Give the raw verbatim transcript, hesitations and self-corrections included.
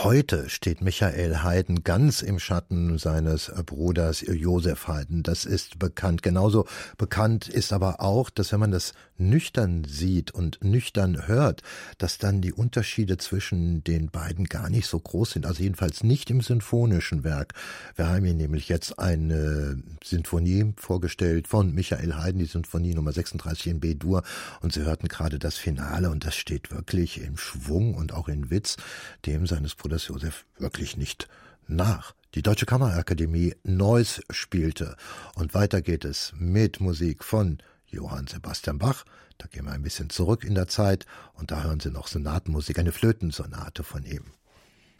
Heute steht Michael Haydn ganz im Schatten seines Bruders Joseph Haydn. Das ist bekannt. Genauso bekannt ist aber auch, dass wenn man das nüchtern sieht und nüchtern hört, dass dann die Unterschiede zwischen den beiden gar nicht so groß sind. Also jedenfalls nicht im sinfonischen Werk. Wir haben hier nämlich jetzt eine Sinfonie vorgestellt von Michael Haydn, die Sinfonie Nummer sechsunddreißig in B-Dur. Und Sie hörten gerade das Finale und das steht wirklich in Schwung und auch in Witz, dem seines Bruders Joseph wirklich nicht nach. Die Deutsche Kammerakademie Neuss spielte. Und weiter geht es mit Musik von Johann Sebastian Bach. Da gehen wir ein bisschen zurück in der Zeit und da hören Sie noch Sonatenmusik, eine Flötensonate von ihm.